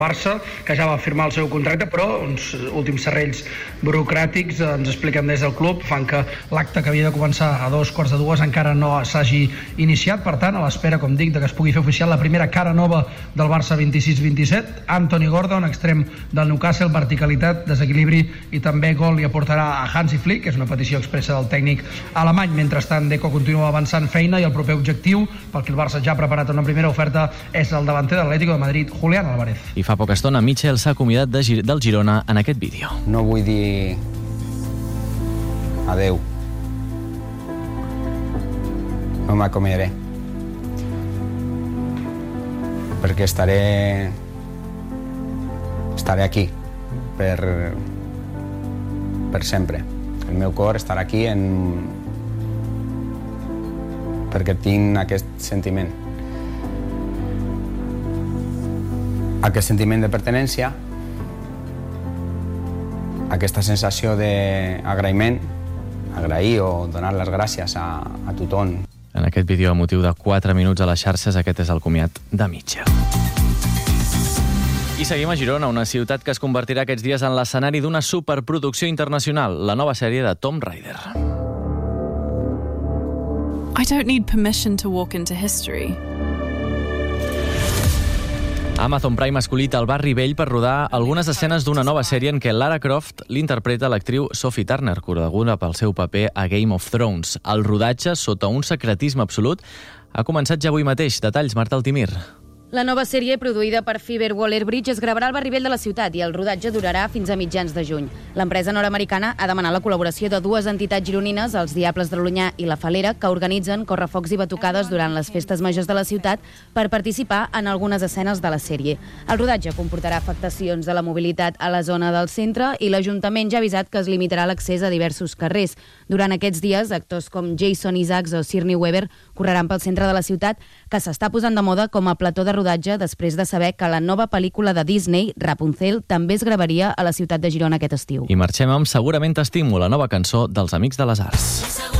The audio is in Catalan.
Barça, que ja va firmar el seu contracte, però uns últims serrells burocràtics ens expliquen des del club, fan que l'acte que havia de començar a 2:45 encara no s'hagi iniciat. Per tant, a l'espera, com dic, de que es pugui fer oficial la primera cara nova del Barça 26-27. Anthony Gordon, extrem del Newcastle, verticalitat, desequilibri i també gol li aportarà a Hansi Flick, que és una petició expressa del tècnic alemany. Mentrestant, Deco continua avançant feina i el proper objectiu, pel que el Barça ja ha preparat una primera oferta, és el davanter de l'Atlético de Madrid, Julián Álvarez. I fa poca estona, Mitchell s'ha acomiadat del Girona en aquest vídeo. No vull dir adeu. No m'acomiadaré. Perquè estaré aquí per sempre. El meu cor estarà aquí perquè tinc aquest sentiment. Aquest sentiment de pertinença, aquesta sensació d'agraïment, agrair o donar les gràcies a tothom. En aquest vídeo, a motiu de 4 minuts a les xarxes, aquest és el comiat de Mitchell. I seguim a Girona, una ciutat que es convertirà aquests dies en l'escenari d'una superproducció internacional, la nova sèrie de Tomb Raider. I don't need permission to walk into history. Amazon Prime ha escollit el Barri Vell per rodar algunes escenes d'una nova sèrie en què Lara Croft l'interpreta l'actriu Sophie Turner, coneguda pel seu paper a Game of Thrones. El rodatge, sota un secretisme absolut, ha començat ja avui mateix. Detalls, Marta Altimir. La nova sèrie, produïda per Fiverr Waller-Bridge, es gravarà al Barri Vell de la ciutat i el rodatge durarà fins a mitjans de juny. L'empresa nord-americana ha demanat la col·laboració de dues entitats gironines, els Diables de l'Onyar i la Falera, que organitzen correfocs i batucades durant les festes majors de la ciutat per participar en algunes escenes de la sèrie. El rodatge comportarà afectacions de la mobilitat a la zona del centre i l'Ajuntament ja ha avisat que es limitarà l'accés a diversos carrers. Durant aquests dies, actors com Jason Isaacs o Sigourney Weaver correran pel centre de la ciutat, que s'està posant de moda com a plató de rodatge després de saber que la nova pel·lícula de Disney, Rapunzel, també es gravaria a la ciutat de Girona aquest estiu. I marxem amb Segurament t'estimo, la nova cançó dels Amics de les Arts.